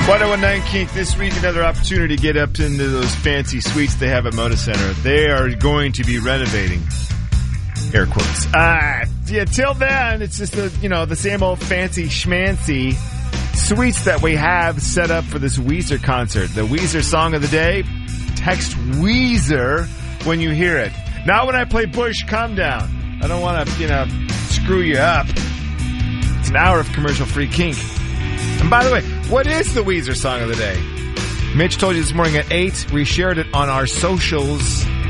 101.9 Kink. This week, another opportunity to get up into those fancy suites they have at Moda Center. They are going to be renovating. Air quotes. Till then, it's just the same old fancy schmancy suites that we have set up for this Weezer concert. The Weezer song of the day. Text Weezer when you hear it. Not when I play Bush, Calm Down. I don't want to, screw you up. It's an hour of commercial-free kink. And by the way, what is the Weezer song of the day? Mitch told you this morning at 8. We shared it on our socials.